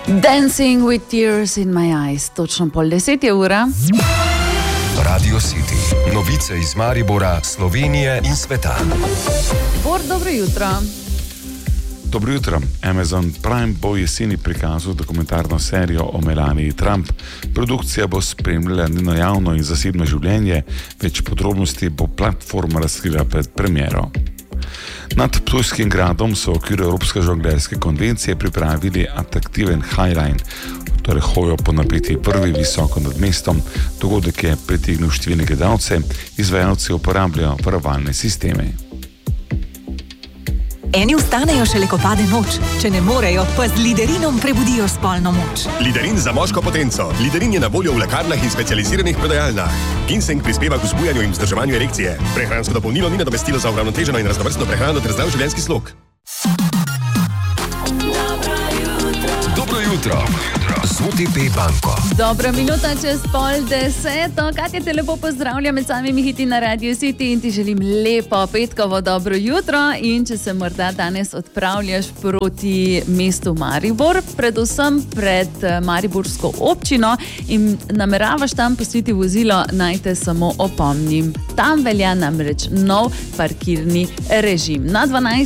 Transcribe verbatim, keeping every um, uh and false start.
Dancing with tears in my eyes. Točno pol deset je ura. Radio City. Novice iz Maribora, Slovenije in sveta. Bor, dobro jutro. Dobro jutro. Amazon Prime bo jeseni prikazal dokumentarno serijo o Melanii Trump. Produkcija bo spremljala njeno javno in zasebno življenje, več podrobnosti bo platforma razkrila pred premiero. Nad Ptujskim gradom so v okviru Evropske žonglerske konvencije pripravili atraktiven highline, torej hojo po napeti prvi visoko nad mestom. Dogodek je pritegnil številne gledalce, izvajalci uporabljajo varovalne sisteme. Eni vstanejo šele, ko pade noč. Če ne morejo, pa z Liderinom prebudijo spolno moč. Liderin za moško potenco. Liderin je na voljo v lekarnah in specializiranih prodajalnah. Ginseng prispeva k vzbujanju in vzdrževanju erekcije. Prehransko dopolnilo ni nadomestilo za uravnoteženo in raznovrstno prehrano ter zdrav življenjski slog. Dobro jutro. Z O T P banko. Dobra minuta čez pol deseto. Katja te lepo pozdravlja med samimi hiti na Radio City in ti želim lepo petkovo dobro jutro. In če se morda danes odpravljaš proti mestu Maribor, predvsem pred mariborsko občino in nameravaš tam pustiti vozilo, naj te samo opomnim. Tam velja namreč nov parkirni režim. Na dvanajst